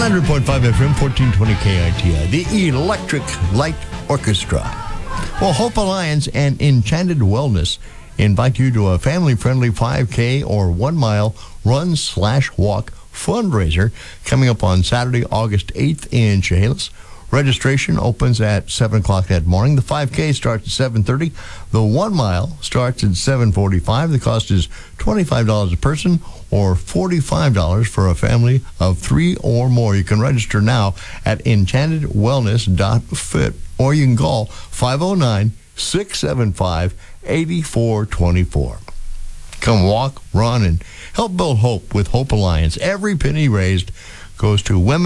100.5 FM, 1420 KITI, the Electric Light Orchestra. Well, Hope Alliance and Enchanted Wellness invite you to a family-friendly 5K or 1 mile run/walk fundraiser coming up on Saturday, August 8th in Chehalis. Registration opens at 7 o'clock that morning. The 5K starts at 7:30. The 1 mile starts at 7:45. The cost is $25 a person or $45 for a family of 3 or more. You can register now at enchantedwellness.fit or you can call 509-675-8424. Come walk, run, and help build hope with Hope Alliance. Every penny raised goes to women